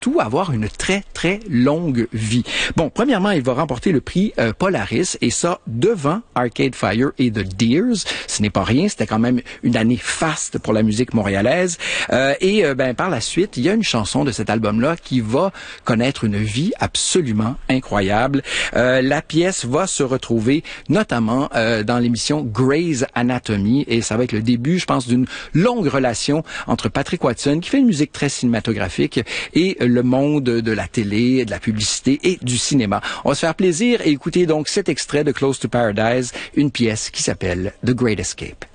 surtout avoir une très, très longue vie. Bon, premièrement, il va remporter le prix Polaris, et ça devant Arcade Fire et The Deers. Ce n'est pas rien, c'était quand même une année faste pour la musique montréalaise. Par la suite, il y a une chanson de cet album-là qui va connaître une vie absolument incroyable. La pièce va se retrouver notamment dans l'émission Grey's Anatomy, et ça va être le début, je pense, d'une longue relation entre Patrick Watson, qui fait une musique très cinématographique, et le monde de la télé, de la publicité et du cinéma. On va se faire plaisir et écouter donc cet extrait de Close to Paradise, une pièce qui s'appelle The Great Escape.